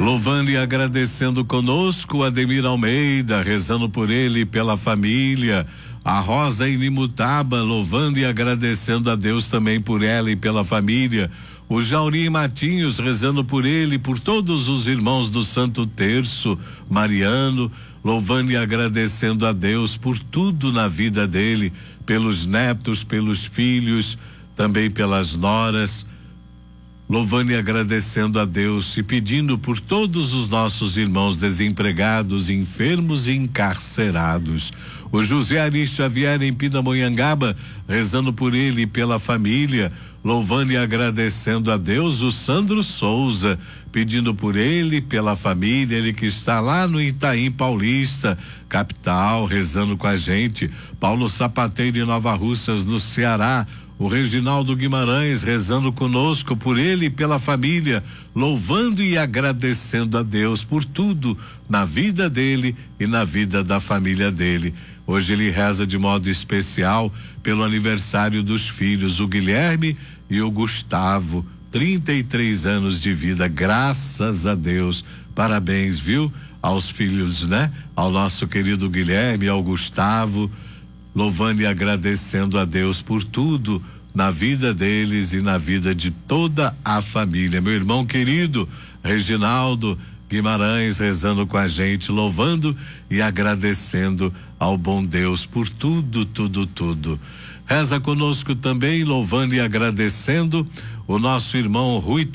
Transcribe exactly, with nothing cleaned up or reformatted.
Louvando e agradecendo conosco, Ademir Almeida, rezando por ele e pela família. A Rosa Inimutaba, louvando e agradecendo a Deus também por ela e pela família. O Jauri Matinhos, rezando por ele e por todos os irmãos do Santo Terço Mariano, louvando e agradecendo a Deus por tudo na vida dele, pelos netos, pelos filhos, também pelas noras, louvando e agradecendo a Deus e pedindo por todos os nossos irmãos desempregados, enfermos e encarcerados. O José Ari Xavier em Pindamonhangaba, rezando por ele e pela família, louvando e agradecendo a Deus. O Sandro Souza, pedindo por ele, pela família, ele que está lá no Itaim Paulista, capital, rezando com a gente. Paulo Sapateiro em Nova Russas, no Ceará. O Reginaldo Guimarães rezando conosco por ele e pela família, louvando e agradecendo a Deus por tudo na vida dele e na vida da família dele. Hoje ele reza de modo especial pelo aniversário dos filhos, o Guilherme e o Gustavo, trinta e três anos de vida, graças a Deus. Parabéns, viu? Aos filhos, né? Ao nosso querido Guilherme, ao Gustavo, louvando e agradecendo a Deus por tudo na vida deles e na vida de toda a família. Meu irmão querido Reginaldo Guimarães rezando com a gente, louvando e agradecendo ao bom Deus por tudo, tudo, tudo. Reza conosco também, louvando e agradecendo o nosso irmão Rui